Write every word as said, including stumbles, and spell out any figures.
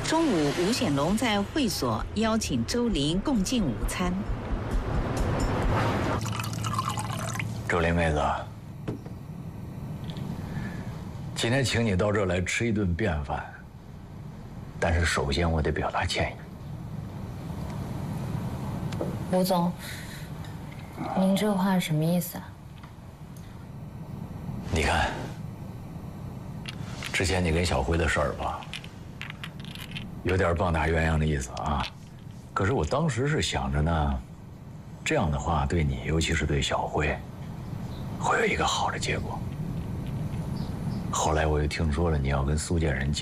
中午，吴显龙在会所邀请周玲共进午餐。 周玲妹子，今天请你到这儿来吃一顿便饭，但是首先我得表达歉意。 吴总，您这话什么意思啊？ 你看，之前你跟小辉的事儿吧，有点棒打鸳鸯的意思啊。可是我当时是想着呢，这样的话对你，尤其是对小辉，会有一个好的结果。后来我又听说了你要跟苏建仁结